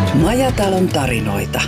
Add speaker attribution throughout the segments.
Speaker 1: Majatalon tarinoita.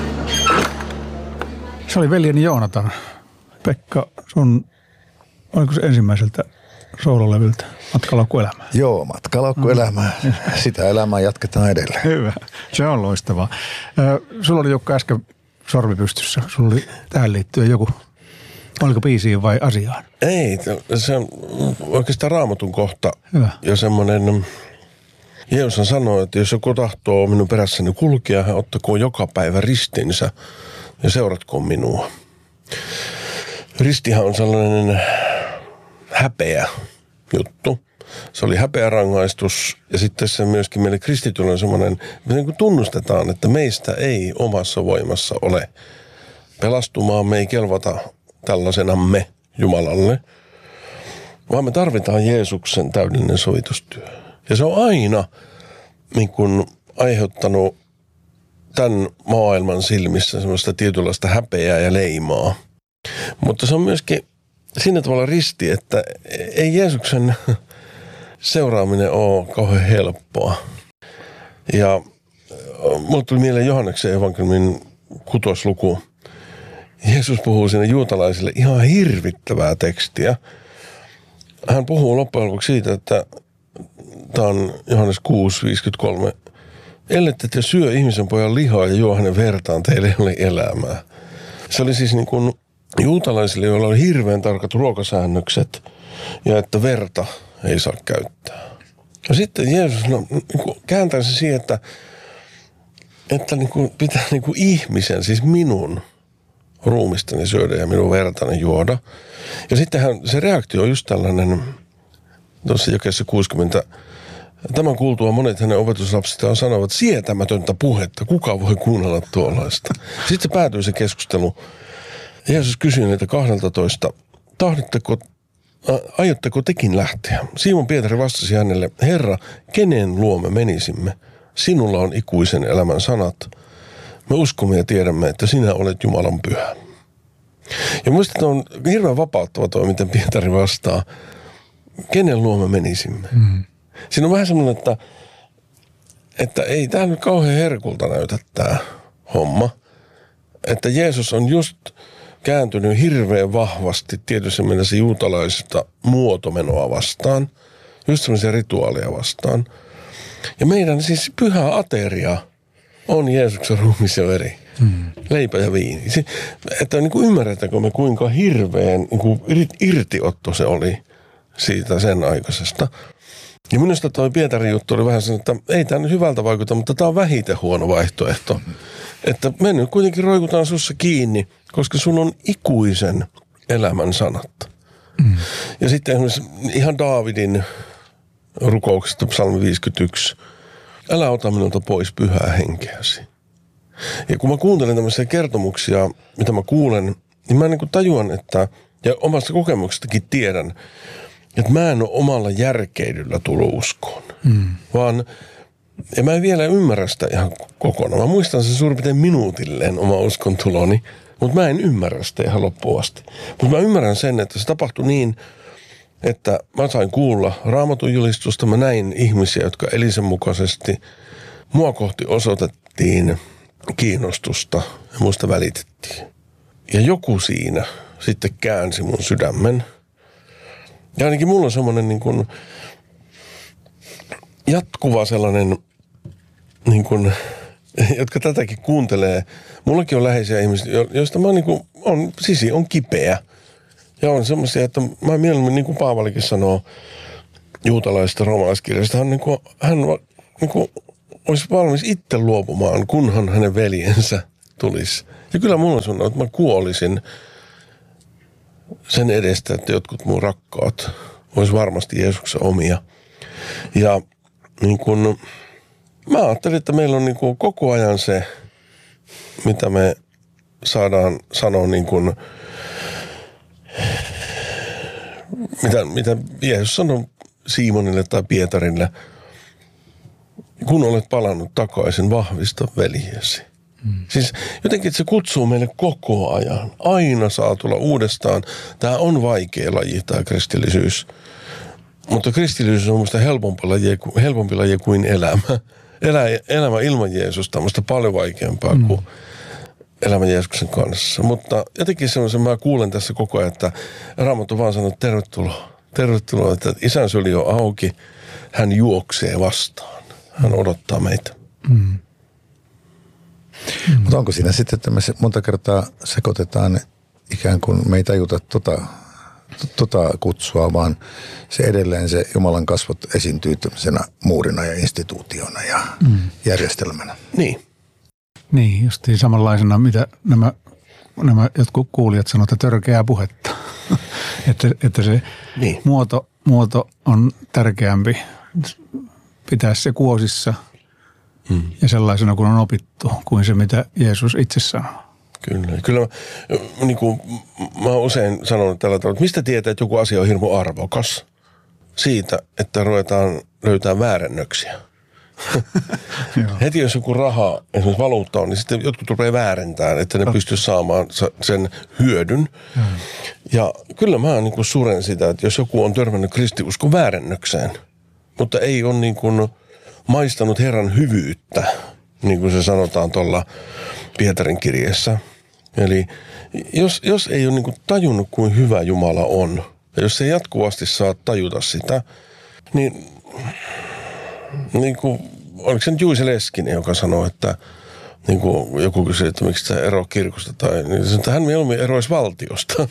Speaker 2: Se oli veljeni Joonatan. Pekka, sun, oliko se ensimmäiseltä soololevyltä Matkalaukkuelämää?
Speaker 3: Joo, Matkalaukkuelämää. Sitä elämää jatketaan edelleen.
Speaker 2: Hyvä, se on loistavaa. Sulla oli Jukka äsken sormi pystyssä. Sulla oli tähän liittyen joku, oliko biisiin vai asiaan?
Speaker 4: Ei, se on oikeastaan Raamatun kohta.
Speaker 2: Hyvä.
Speaker 4: Ja semmoinen, Jeesus sanoo, että jos joku tahtoo minun perässäni kulkea, hän ottakoon joka päivä ristinsä ja seuratkoon minua. Ristihän on sellainen häpeä juttu. Se oli häpeä rangaistus ja sitten se myöskin meille kristityllä on semmoinen, me niin kuin tunnustetaan, että meistä ei omassa voimassa ole pelastumaan, me ei kelvata tällaisenamme Jumalalle, vaan me tarvitaan Jeesuksen täydellinen sovitustyö. Ja se on aina niin kuin aiheuttanut tämän maailman silmissä semmoista tietynlaista häpeää ja leimaa. Mutta se on myöskin siinä tavalla risti, että ei Jeesuksen seuraaminen ole kauhean helppoa. Ja mulle tuli mieleen Johanneksen evankeliumin 6. luku. Jeesus puhuu siinä juutalaisille ihan hirvittävää tekstiä. Hän puhuu loppujen lopuksi siitä, että tämä on Johannes 6:53. Ellette te syö ihmisen pojan lihaa ja juo hänen vertaan, teille ei ole elämää. Se oli siis niin kuin juutalaisille, joilla oli hirveän tarkat ruokasäännökset ja että verta ei saa käyttää. Ja sitten Jeesus kääntää se siihen, että niin kuin pitää niin kuin ihmisen, siis minun ruumistani syödä ja minun vertani juoda. Ja sittenhän se reaktio on just tällainen, tuossa jakeessa 60, tämän kuultua monet hänen opetuslapsistaan sanovat sietämätöntä puhetta, kuka voi kuunnella tuollaista. Sitten se päätyy se keskustelu. Jeesus kysyi niitä 12, aiotteko tekin lähteä? Simon Pietari vastasi hänelle, Herra, kenen luo me menisimme? Sinulla on ikuisen elämän sanat. Me uskomme ja tiedämme, että sinä olet Jumalan pyhä. Ja minusta on hirveän vapauttava toi, miten Pietari vastaa, kenen luo me menisimme? Siinä on vähän semmoinen, että ei tämä nyt kauhean herkulta näytä tämä homma. Että Jeesus on just kääntynyt hirveän vahvasti tietyssä mielessä juutalaisista muotomenoa vastaan, just semmoisia rituaaleja vastaan. Ja meidän siis pyhä ateria on Jeesuksen ruumis ja veri, leipä ja viini. Että niin kuin ymmärretäänkö me kuinka hirveän niin kuin irtiotto se oli siitä sen aikaisesta. Ja minusta toi Pietarin juttu oli vähän sen, että ei tämä nyt hyvältä vaikuta, mutta tämä on vähiten huono vaihtoehto. Että me nyt kuitenkin roikutaan sussa kiinni, koska sun on ikuisen elämän sanat. Ja sitten esimerkiksi ihan Daavidin rukouksesta psalmi 51. Älä ota minulta pois pyhää henkeäsi. Ja kun mä kuuntelen tämmöisiä kertomuksia, mitä mä kuulen, niin mä niin kuin tajuan, että, ja omasta kokemuksestakin tiedän, että mä en ole omalla järkeilyllä tullut uskoon. Vaan, ja mä en vielä ymmärrä sitä ihan kokonaan. Mä muistan sen suurin piirtein minuutilleen oma uskon tuloni, mutta mä en ymmärrä sitä ihan loppuun asti. Mutta mä ymmärrän sen, että se tapahtui niin, että mä sain kuulla Raamatun julistusta, mä näin ihmisiä, jotka eli sen mukaisesti. Mua kohti osoitettiin kiinnostusta ja musta välitettiin. Ja joku siinä sitten käänsi mun sydämen. Ja ainakin mulla on semmoinen niin kuin jatkuva sellainen, niin kuin, jotka tätäkin kuuntelee. Mullakin on läheisiä ihmisiä, joista mä niin kuin, sisi on kipeä. Ja on semmoisia, että mä mieluummin, niin kuin Paavalikin sanoo juutalaisesta roomalaiskirjasta, hän olisi valmis itse luopumaan, kunhan hänen veljensä tulisi. Ja kyllä mulla on sanonut, että mä kuolisin sen edestä, että jotkut mun rakkaat olisi varmasti Jeesuksen omia. Ja niin kun, mä ajattelin, että meillä on niin kun koko ajan se, mitä me saadaan sanoa niin kun, mitä Jeesus sanoi Simonille tai Pietarille, kun olet palannut takaisin, vahvista veljesi. Siis jotenkin se kutsuu meille koko ajan. Aina saa tulla uudestaan. Tämä on vaikea laji, tämä kristillisyys. Mutta kristillisyys on minusta helpompi laji kuin elämä. elämä ilman Jeesusta on musta paljon vaikeampaa kuin elämä Jeesuksen kanssa. Mutta jotenkin semmoisen mä kuulen tässä koko ajan, että Raamattu vaan sanoo, että tervetuloa, että isän syli on auki, hän juoksee vastaan, hän odottaa meitä.
Speaker 3: Mutta onko siinä sitten, että me monta kertaa sekoitetaan ikään kuin me ei tajuta tota kutsua, vaan se edelleen se Jumalan kasvot esiintyy tämmöisenä muurina ja instituutiona ja järjestelmänä.
Speaker 2: Niin, justiin samanlaisena, mitä nämä jotkut kuulijat sanovat, että törkeää puhetta. että se muoto on tärkeämpi. Pitää se kuosissa ja sellaisena kuin on opittu, kuin se mitä Jeesus itse sanoo.
Speaker 4: Kyllä mä oon usein sanonut tällä tavalla, että mistä tietää, että joku asia on hirmu arvokas? Siitä, että ruvetaan löytää väärennöksiä. Heti jos joku raha, esimerkiksi valuutta on, niin sitten jotkut rupeaa väärentämään, että ne pystyy saamaan sen hyödyn. Ja kyllä mä suren sitä, että jos joku on törmännyt kristiuskon väärennökseen, mutta ei ole maistanut Herran hyvyyttä, niin kuin se sanotaan tuolla Pietarin kirjeessä. Eli jos ei ole tajunnut, kuin hyvä Jumala on, ja jos ei jatkuvasti saa tajuta sitä, niin oliko se nyt Juise Leskinen, joka sanoi, että joku kysyi, että miksi tämä ero kirkosta, tai niin, että hän mieluummin eroisi valtiosta.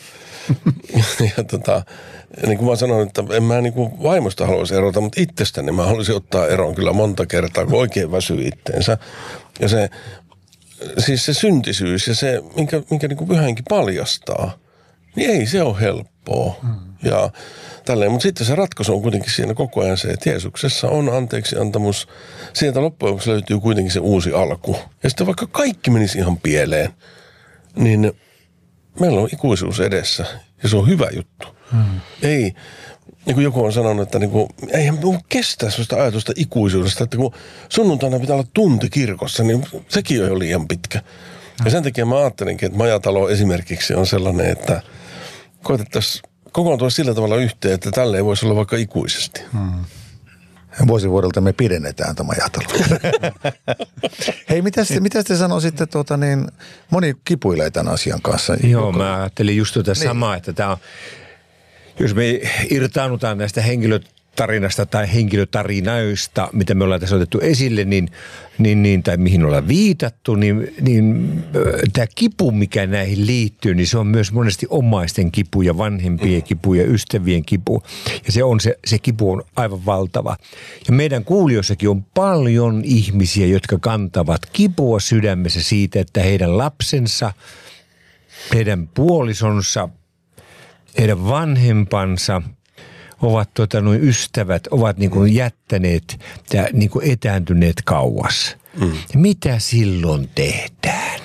Speaker 4: Ja niin kuin mä sanoin, että en mä vaimosta haluaisi erota, mutta itsestäni mä haluaisin ottaa eron kyllä monta kertaa, kun oikein väsyy itteensä. Ja siis se syntisyys ja se, minkä pyhänkin paljastaa, niin ei se ole helppoa. Ja tälleen, mutta sitten se ratkaisu on kuitenkin siinä koko ajan se, että Jeesuksessa on anteeksiantamus. Sieltä loppujen lopuksi löytyy kuitenkin se uusi alku. Ja sitten vaikka kaikki menisi ihan pieleen, niin meillä on ikuisuus edessä ja se on hyvä juttu. Ei, niin kuin joku on sanonut, että eihän me kestää sellaista ajatusta ikuisuudesta, että kun sunnuntaina pitää olla tunti kirkossa, niin sekin on jo liian pitkä. Ja sen takia mä ajattelinkin, että majatalo esimerkiksi on sellainen, että koetettaisiin kokoontua sillä tavalla yhteen, että tälle ei voisi olla vaikka ikuisesti.
Speaker 3: Vuosivuodelta me pidennetään tämä majatalo. Hei, mitä te sanoisitte, moni kipuilee tämän asian kanssa.
Speaker 5: Joo, mä ajattelin just samaa, että tämä on, jos me irtaannutaan näistä henkilötarinasta tai henkilötarinoista, mitä me ollaan tässä otettu esille, tai mihin ollaan viitattu, niin tämä kipu, mikä näihin liittyy, niin se on myös monesti omaisten kipu ja vanhempien kipu ja ystävien kipu. Ja se kipu on aivan valtava. Ja meidän kuulijoissakin on paljon ihmisiä, jotka kantavat kipua sydämessä siitä, että heidän lapsensa, heidän puolisonsa, heidän vanhempansa ovat ystävät, ovat jättäneet ja etääntyneet kauas. Ja mitä silloin tehdään?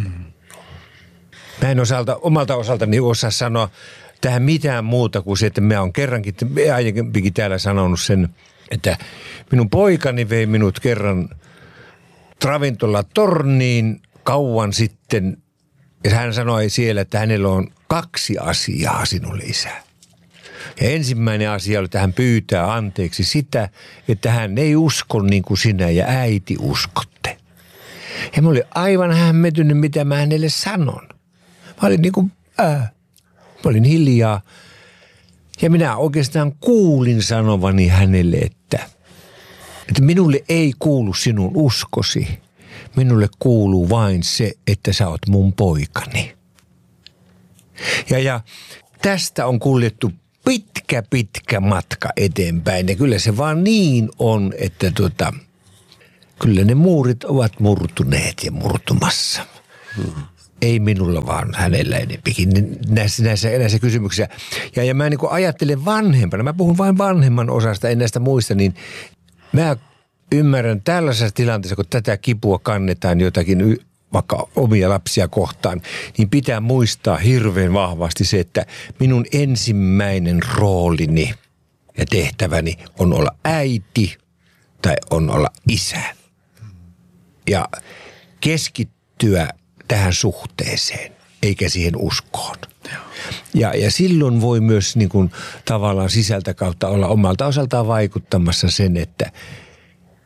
Speaker 5: Mä en omalta osaltani osaa sanoa tähän mitään muuta kuin se, että mä oon aiemminkin täällä sanonut sen, että minun poikani vei minut kerran ravintola-torniin kauan sitten. Ja hän sanoi siellä, että hänellä on 2 asiaa sinulle, isä. Ja ensimmäinen asia oli, että hän pyytää anteeksi sitä, että hän ei usko niin kuin sinä ja äiti uskotte. Ja mä olin aivan hämmentynyt, mitä mä hänelle sanon. Mä olin mä olin hiljaa. Ja minä oikeastaan kuulin sanovani hänelle, että minulle ei kuulu sinun uskosi. Minulle kuuluu vain se, että sä oot mun poikani. Ja tästä on kuljettu pitkä matka eteenpäin. Ja kyllä se vaan niin on, että kyllä ne muurit ovat murtuneet ja murtumassa. Ei minulla, vaan hänellä enempikin näissä kysymyksissä. Ja mä ajattelen vanhempana, mä puhun vain vanhemman osasta, en näistä muista, niin mä ymmärrän tällaisessa tilanteessa, kun tätä kipua kannetaan jotakin vaikka omia lapsia kohtaan, niin pitää muistaa hirveän vahvasti se, että minun ensimmäinen roolini ja tehtäväni on olla äiti tai on olla isä. Ja keskittyä tähän suhteeseen, eikä siihen uskoon. Ja silloin voi myös tavallaan sisältä kautta olla omalta osaltaan vaikuttamassa sen, että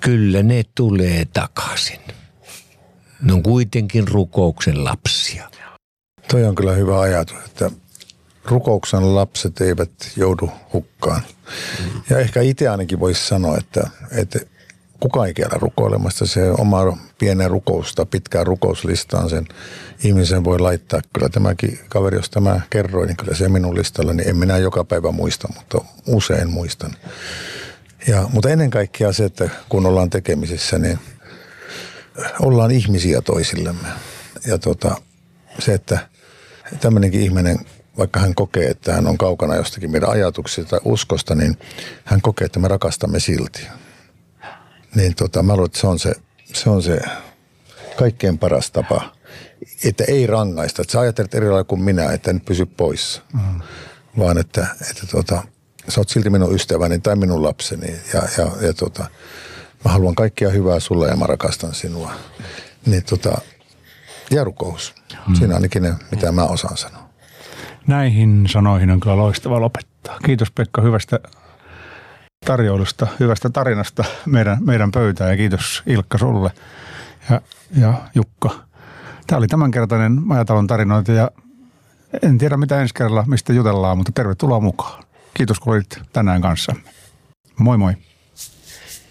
Speaker 5: kyllä ne tulee takaisin. Ne on kuitenkin rukouksen lapsia.
Speaker 3: Toi on kyllä hyvä ajatus, että rukouksen lapset eivät joudu hukkaan. Ja ehkä itse ainakin voisi sanoa, että kukaan ei kiellä rukoilemasta. Se oma pienen rukousta, pitkään rukouslistaan sen ihmisen voi laittaa. Kyllä tämäkin kaveri, jos tämä kerroin, niin kyllä se minun listalla, niin en minä joka päivä muista, mutta usein muistan. Mutta ennen kaikkea se, että kun ollaan tekemisissä, niin ollaan ihmisiä toisillemme. Ja se, että tämmöinenkin ihminen, vaikka hän kokee, että hän on kaukana jostakin meidän ajatuksista tai uskosta, niin hän kokee, että me rakastamme silti. Niin mä luulen, että se on se kaikkein paras tapa, että ei rangaista. Että sä ajattelet eri lailla kuin minä, että en pysy poissa, vaan että sä oot silti minun ystäväni tai minun lapseni ja mä haluan kaikkea hyvää sulle ja mä rakastan sinua. Niin ja rukous. Siinä ainakin ne, mitä mä osaan sanoa.
Speaker 2: Näihin sanoihin on kyllä loistava lopettaa. Kiitos Pekka hyvästä tarjoilusta, hyvästä tarinasta meidän pöytään ja kiitos Ilkka sulle ja Jukka. Tämä oli tämänkertainen Majatalon tarinoita ja en tiedä mitä ensi kerralla mistä jutellaan, mutta tervetuloa mukaan. Kiitos kun olit tänään kanssamme. Moi moi.